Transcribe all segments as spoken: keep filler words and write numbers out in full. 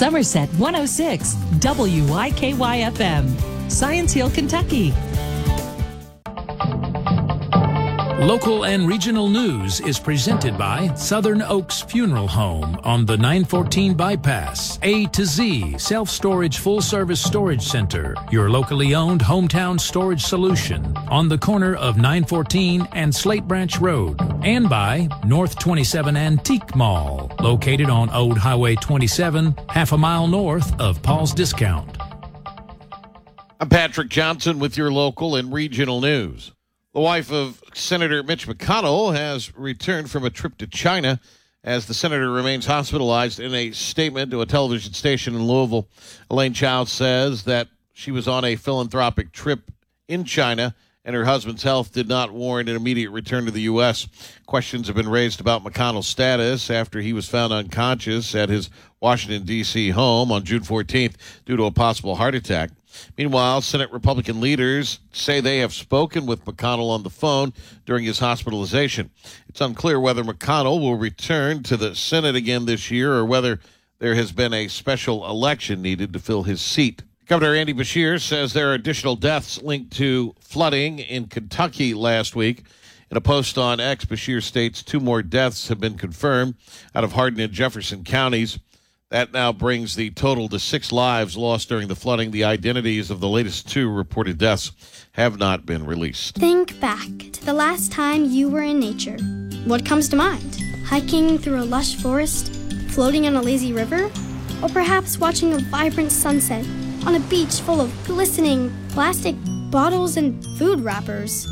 Somerset one oh six, W Y K Y F M, Science Hill, Kentucky. Local and regional news is presented by Southern Oaks Funeral Home on the nine fourteen bypass. A to Z Self-Storage Full-Service Storage Center, your locally owned hometown storage solution on the corner of nine fourteen and Slate Branch Road. And by North twenty-seven Antique Mall, located on Old Highway twenty-seven, half a mile north of Paul's Discount. I'm Patrick Johnson with your local and regional news. The wife of Senator Mitch McConnell has returned from a trip to China as the senator remains hospitalized. In a statement to a television station in Louisville, Elaine Chao says that she was on a philanthropic trip in China and her husband's health did not warrant an immediate return to the U S. Questions have been raised about McConnell's status after he was found unconscious at his Washington, D C home on June fourteenth due to a possible heart attack. Meanwhile, Senate Republican leaders say they have spoken with McConnell on the phone during his hospitalization. It's unclear whether McConnell will return to the Senate again this year or whether there has been a special election needed to fill his seat. Governor Andy Beshear says there are additional deaths linked to flooding in Kentucky last week. In a post on X, Beshear states two more deaths have been confirmed out of Hardin and Jefferson counties. That now brings the total to six lives lost during the flooding. The identities of the latest two reported deaths have not been released. Think back to the last time you were in nature. What comes to mind? Hiking through a lush forest? Floating on a lazy river? Or perhaps watching a vibrant sunset on a beach full of glistening plastic bottles and food wrappers?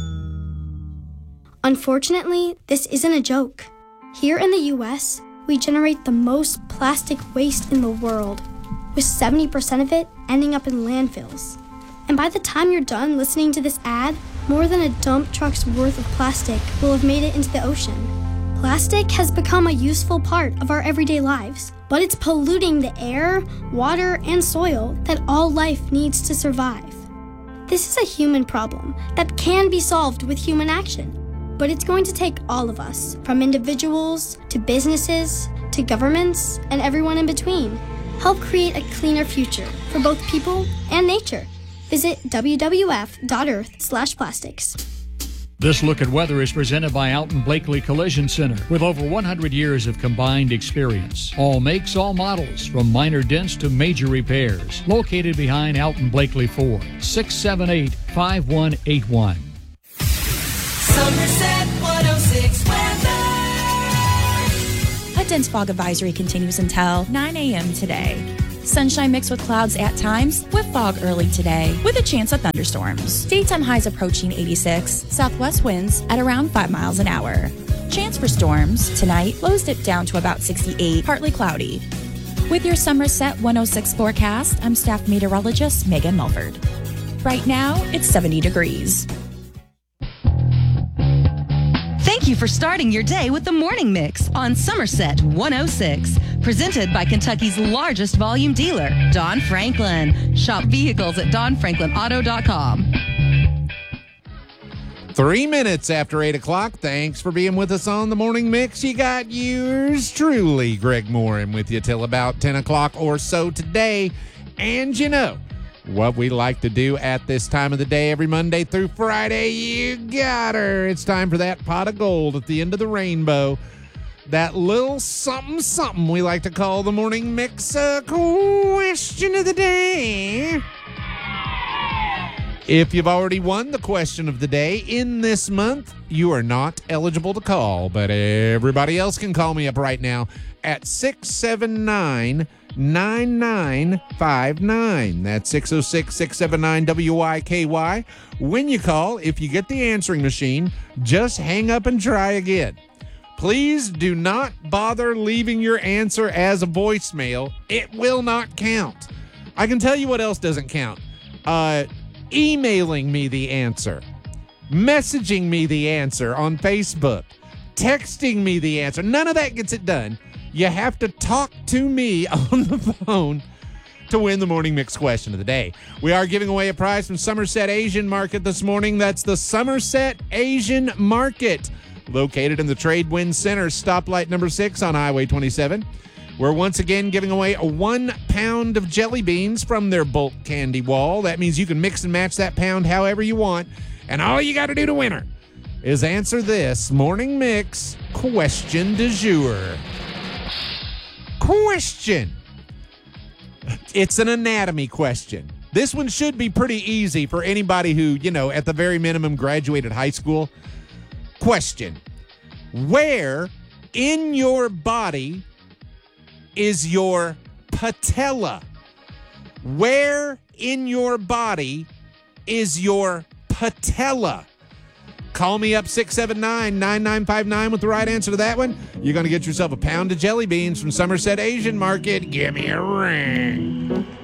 Unfortunately, this isn't a joke. Here in the U S, we generate the most plastic waste in the world, with seventy percent of it ending up in landfills. And by the time you're done listening to this ad, more than a dump truck's worth of plastic will have made it into the ocean. Plastic has become a useful part of our everyday lives, but it's polluting the air, water, and soil that all life needs to survive. This is a human problem that can be solved with human action. But it's going to take all of us, from individuals to businesses to governments and everyone in between. Help create a cleaner future for both people and nature. Visit w w f dot earth slash plastics. This look at weather is presented by Alton Blakely Collision Center with over one hundred years of combined experience. All makes, all models, from minor dents to major repairs. Located behind Alton Blakely Ford, six seven eight, five one eight one. Somerset one oh six weather. A dense fog advisory continues until nine a.m. today. Sunshine mixed with clouds at times, with fog early today, with a chance of thunderstorms. Daytime highs approaching eighty-six, southwest winds at around five miles an hour. Chance for storms tonight, lows dip down to about sixty-eight, partly cloudy. With your Somerset one oh six forecast, I'm staff meteorologist Megan Mulford. Right now, it's seventy degrees. Thank you for starting your day with the Morning Mix on Somerset one oh six. Presented by Kentucky's largest volume dealer, Don Franklin. Shop vehicles at don franklin auto dot com. Three minutes after eight o'clock. Thanks for being with us on the Morning Mix. You got yours truly, Greg Morin, with you till about ten o'clock or so today. And you know what we like to do at this time of the day every Monday through Friday. You got her. It's time for that pot of gold at the end of the rainbow. That little something something we like to call the Morning Mix uh, question of the day. If you've already won the question of the day in this month, you are not eligible to call, but everybody else can call me up right now at six seven nine, nine nine five nine. That's six oh six, six seven nine, W Y K Y. When you call, if you get the answering machine, just hang up and try again. Please do not bother leaving your answer as a voicemail. It will not count. I can tell you what else doesn't count. Uh, emailing me the answer, messaging me the answer on Facebook, texting me the answer. None of that gets it done. You have to talk to me on the phone to win the Morning Mix question of the day. We are giving away a prize from Somerset Asian Market this morning. That's the Somerset Asian Market, located in the Trade Wind Center, stoplight number six on Highway twenty-seven. We're once again giving away a one pound of jelly beans from their bulk candy wall. That means you can mix and match that pound however you want. And all you got to do to win her is answer this Morning Mix question du jour. Question. It's an anatomy question. This one should be pretty easy for anybody who, you know, at the very minimum graduated high school. Question. Where in your body is your patella? Where in your body is your patella? Call me up six seven nine, nine nine five nine with the right answer to that one. You're going to get yourself a pound of jelly beans from Somerset Asian Market. Give me a ring.